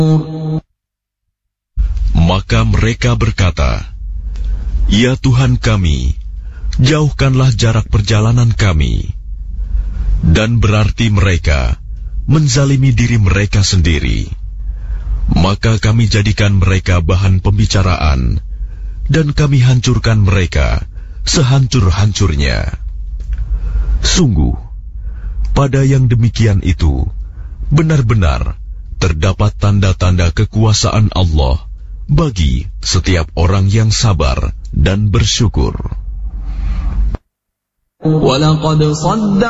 Maka mereka berkata, "Ya Tuhan kami, jauhkanlah jarak perjalanan kami." Dan berarti mereka menzalimi diri mereka sendiri. Maka kami jadikan mereka bahan pembicaraan, dan kami hancurkan mereka sehancur-hancurnya. Sungguh, pada yang demikian itu, benar-benar terdapat tanda-tanda kekuasaan Allah bagi setiap orang yang sabar dan bersyukur. وَلَقَدْ صَدَّقَ